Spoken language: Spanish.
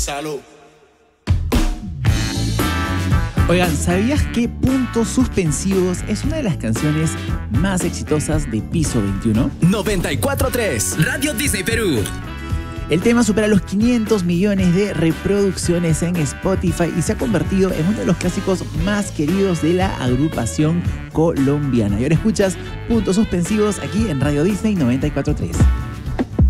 Salud. Oigan, ¿sabías que Puntos Suspensivos es una de las canciones más exitosas de Piso 21? 94.3 Radio Disney Perú. El tema supera los 500 millones de reproducciones en Spotify y se ha convertido en uno de los clásicos más queridos de la agrupación colombiana. Y ahora escuchas Puntos Suspensivos aquí en Radio Disney 94.3.